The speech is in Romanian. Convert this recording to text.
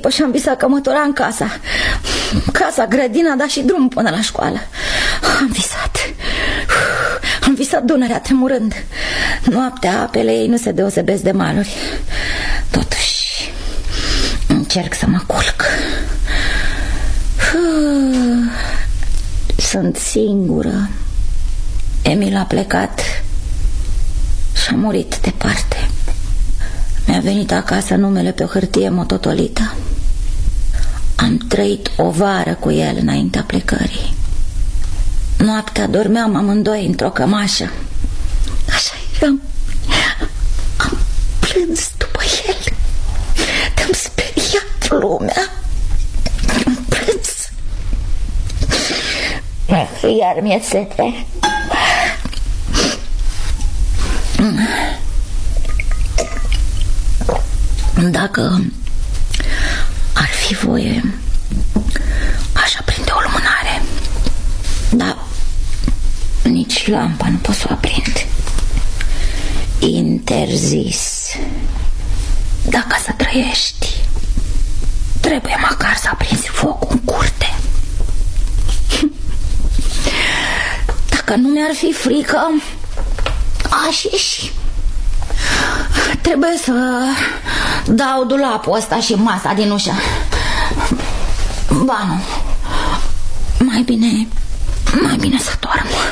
clipă și am visat că măturam casa, grădina, dar și drumul până la școală. Am visat Dunărea tremurând. Noaptea apele ei nu se deosebesc de maluri. Totuși încerc să mă culc. Sunt singură. Emil a plecat și a murit departe. Mi-a venit acasă numele pe o hârtie mototolită. Am trăit o vară cu el înaintea plecării. Noaptea dormeam amândoi într-o cămașă. Așa eram. Am plâns după el. Te-am speriat lumea. Am plâns. Iar mi-e sete. Dacă ar fi voie, aș aprinde o lumânare. Dar nici lampa nu pot să o aprind. Interzis. Dacă să trăiești, trebuie măcar să aprinzi focul în curte. Dacă nu mi-ar fi frică, aș ieși. Trebuie să dau dulapul ăsta și masa din ușă. Ba nu, mai bine să dorm.